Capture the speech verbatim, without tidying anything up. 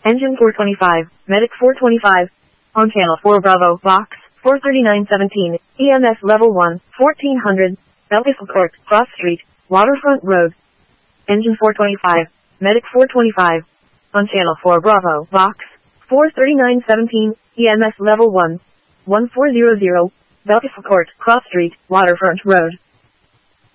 Engine four twenty-five, Medic four twenty-five. On channel four Bravo, box, four thirty-nine seventeen, E M S level one, fourteen hundred, Belkisel Court, Cross Street, Waterfront Road. Engine four twenty-five, Medic four twenty-five. On channel four Bravo, box, four thirty-nine seventeen, E M S level one, one four zero zero, Belkisel Court, Cross Street, Waterfront Road.